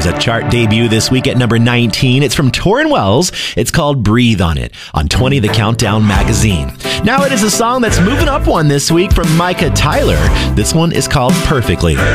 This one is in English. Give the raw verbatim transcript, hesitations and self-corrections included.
has a chart debut this week at number nineteen. It's from Torrin Wells. It's called Breathe on It on twenty The Countdown magazine. Now it is a song that's moving up one this week from Micah Tyler. This one is called Perfectly.